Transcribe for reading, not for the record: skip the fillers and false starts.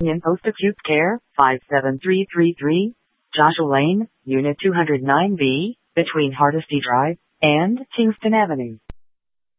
In Post-Acute Care, 57333, Joshua Lane, Unit 209B, between Hardesty Drive and Kingston Avenue.